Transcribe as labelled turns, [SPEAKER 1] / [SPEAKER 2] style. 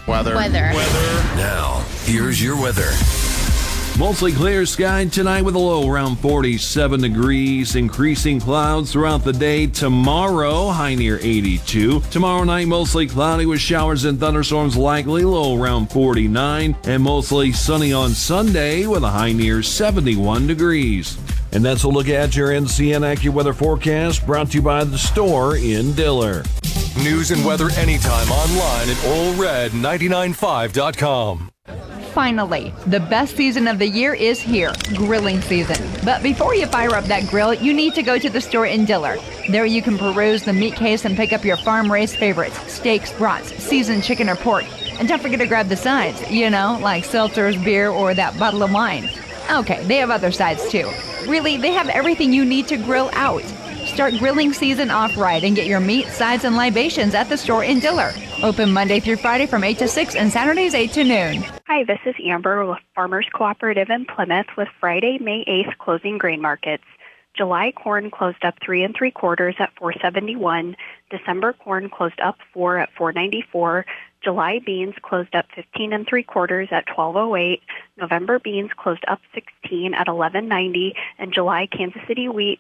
[SPEAKER 1] Weather.
[SPEAKER 2] Now, here's your weather.
[SPEAKER 3] Mostly clear sky tonight with a low around 47 degrees. Increasing clouds throughout the day. Tomorrow, high near 82. Tomorrow night, mostly cloudy with showers and thunderstorms likely. Low around 49. And mostly sunny on Sunday with a high near 71 degrees. And that's a look at your NCN AccuWeather forecast brought to you by the store in Diller.
[SPEAKER 2] News and weather anytime online at allred995.com.
[SPEAKER 4] Finally, the best season of the year is here, grilling season. But before you fire up that grill, you need to go to the store in Diller. There you can peruse the meat case and pick up your farm-raised favorites, steaks, brats, seasoned chicken or pork. And don't forget to grab the sides, like seltzers, beer, or that bottle of wine. Okay, they have other sides too. Really, they have everything you need to grill out. Start grilling season off right and get your meat, sides, and libations at the store in Diller. Open Monday through Friday from 8 to 6 and Saturdays 8 to noon.
[SPEAKER 5] Hi, this is Amber with Farmers Cooperative in Plymouth with Friday, May 8th closing grain markets. July corn closed up 3 3/4 at $4.71. December corn closed up 4 at $4.94. July beans closed up 15 3/4 at $12.08. November beans closed up 16 at $11.90, and July Kansas City wheat